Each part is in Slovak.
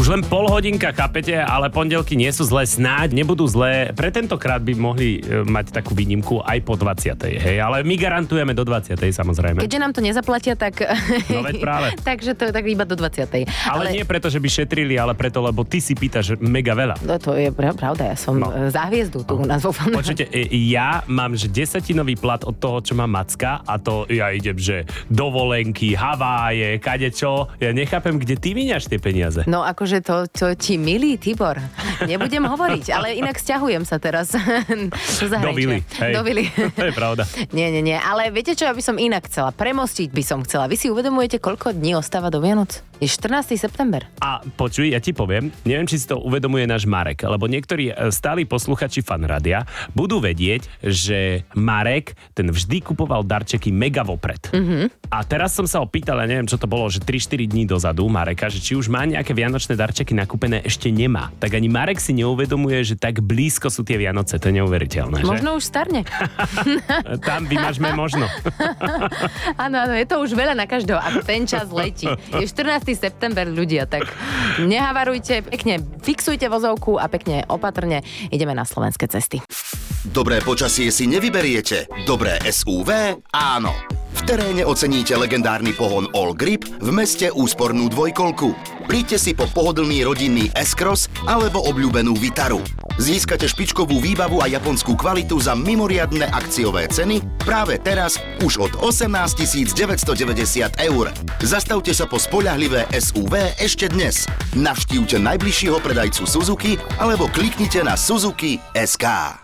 len pol hodinka, chápete, ale pondelky nie sú zlé, snáď nebudú zlé. Pre tentokrát by mohli mať takú výnimku aj po 20. Hej, ale my garantujeme do 20. samozrejme. Keďže nám to nezaplatia, tak... No veď práve. Takže to je tak iba do 20. Ale nie preto, že by šetrili, ale preto, lebo ty si pýtaš mega veľa. No to je pravda, ja som za hviezdu tu u nás vo Fanu. Počujte, ja mám že 10-tinový plat od toho, čo má Macka a to ja idem, že dovolenky, Haváje, kadečo. Ja nechápem, kde ty vyňaš tie peniaze. No akože to ti milý, Tibor. Nebudem hovoriť, ale inak sťahujem sa teraz do zahraničia. Do Vily. To je pravda. Nie. Ale viete čo, ja by som inak chcela. Premostiť by som chcela. Vy si uvedomujete, koľko dní ostáva do Vianoc? Je 14. september. A počuj, ja ti poviem, neviem, či si to uvedomuje náš Marek, lebo niektorí stáli posluchači Fan Rádia budú vedieť, že Marek ten vždy kupoval darčeky mega vopred. A teraz som sa opýtal, ja neviem, čo to bolo, že 3-4 dní dozadu Mareka, že či už má nejaké vianočné darčeky nakúpené, ešte nemá. Tak ani Marek si neuvedomuje, že tak blízko sú tie Vianoce, to je neuveriteľné, že? Možno už starne. Tam vymažme možno. Áno, je to už veľa na každého, ako ten čas letí. Je 14. september, ľudia, tak nehavarujte, pekne fixujte vozovku a pekne opatrne ideme na slovenské cesty. Dobré počasie si nevyberiete, dobré SUV áno. V teréne oceníte legendárny pohon All Grip, v meste úspornú dvojkolku. Príďte si po pohodlný rodinný S-Cross alebo obľúbenú Vitaru. Získate špičkovú výbavu a japonskú kvalitu za mimoriadne akciové ceny práve teraz už od 18 990 €. Zastavte sa po spoľahlivé SUV ešte dnes. Navštívte najbližšieho predajcu Suzuki alebo kliknite na Suzuki.sk.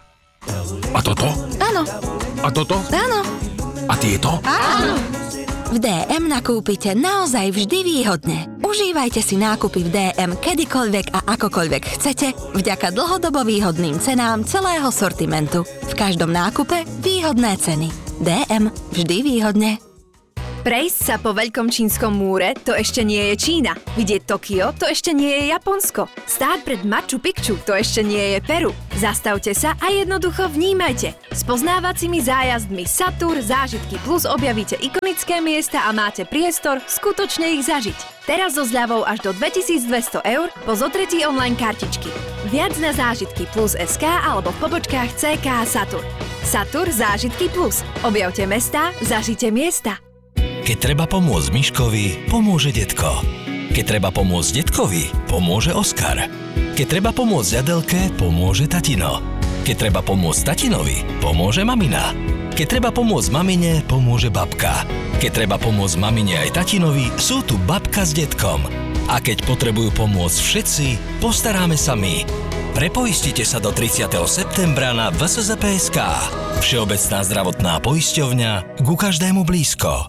A toto? Áno. A toto? Áno. A tieto? Áno. V DM nakúpite naozaj vždy výhodne. Užívajte si nákupy v DM kedykoľvek a akokoľvek chcete vďaka dlhodobo výhodným cenám celého sortimentu. V každom nákupe výhodné ceny. DM vždy výhodne. Prejsť sa po veľkom čínskom múre, to ešte nie je Čína. Vidieť Tokio, to ešte nie je Japonsko. Stáť pred Machu Picchu, to ešte nie je Peru. Zastavte sa a jednoducho vnímajte. S poznávacími zájazdmi Satur Zážitky Plus objavíte ikonické miesta a máte priestor skutočne ich zažiť. Teraz so zľavou až do 2200 € po zotretí online kartičky. Viac na zážitky plus.sk alebo v pobočkách CK Satur. Satur Zážitky Plus. Objavte mestá, zažite miesta. Keď treba pomôcť Miškovi, pomôže detko. Keď treba pomôcť detkovi, pomôže Oskar. Keď treba pomôcť Adelke, pomôže tatino. Keď treba pomôcť tatinovi, pomôže mamina. Keď treba pomôcť mamine, pomôže babka. Keď treba pomôcť mamine aj tatinovi, sú tu babka s detkom. A keď potrebujú pomôcť všetci, postaráme sa my. Prepoistite sa do 30. septembra na VSZP.sk. Všeobecná zdravotná poisťovňa, ku každému blízko.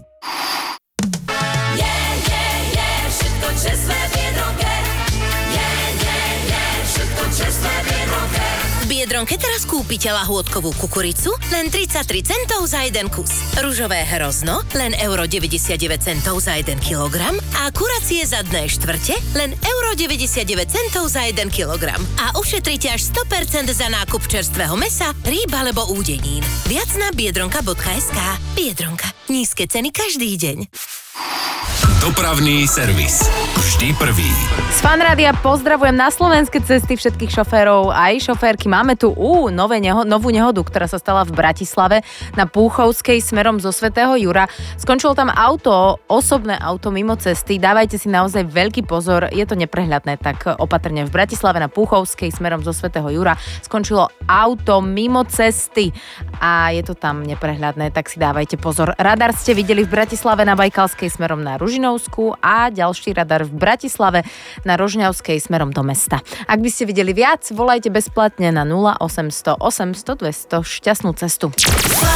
V Biedronke teraz kúpite lahôdkovú kukuricu len 33 centov za jeden kus. Ružové hrozno len €99 za 1 kilogram a kuracie zadné štvrte len €99 za 1 kilogram. A ušetrite až 100% za nákup čerstvého mesa, rýb alebo údenín. Viac na biedronka.sk. Biedronka. Nízke ceny každý deň. Dopravný servis. Vždy prvý. Z Fan Rádia pozdravujem na slovenské cesty všetkých šoférov aj šoférky. Máme tu novú nehodu, ktorá sa stala v Bratislave na Púchovskej smerom zo Svätého Jura. Skončilo tam osobné auto mimo cesty. Dávajte si naozaj veľký pozor, je to neprehľadné, tak opatrne. V Bratislave na Púchovskej smerom zo Svätého Jura skončilo auto mimo cesty a je to tam neprehľadné, tak si dávajte pozor. Radar ste videli v Bratislave na Bajkalskej smerom na Ružinovskú a ďalší radar v Bratislave na Rožňavskej smerom do mesta. Ak by ste videli viac, volajte bezplatne na 0800 800 200. Šťastnú cestu.